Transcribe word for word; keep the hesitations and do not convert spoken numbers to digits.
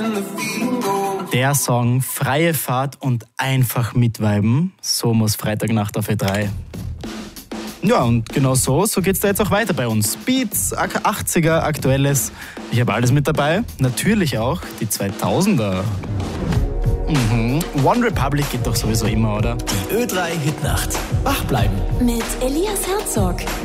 Der Song Freie Fahrt und einfach mitviben. So muss Freitagnacht auf E drei. Ja, und genau so, so geht's da jetzt auch weiter bei uns. Beats, achtziger, Aktuelles. Ich habe alles mit dabei. Natürlich auch die zweitausender. Mhm. One Republic geht doch sowieso immer, oder? Die Ö drei Hitnacht. Wach bleiben. Mit Elias Herzog.